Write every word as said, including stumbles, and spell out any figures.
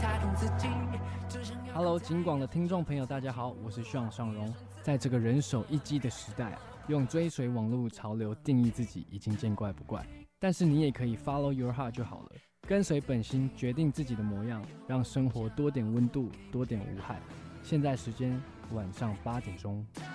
Hello， 警广的听众朋友，大家好，我是徐朗尚荣。在这个人手一机的时代，用追随网络潮流定义自己已经见怪不怪。但是你也可以 follow your heart 就好了，跟随本心，决定自己的模样，让生活多点温度，多点无害。现在时间晚上八点钟。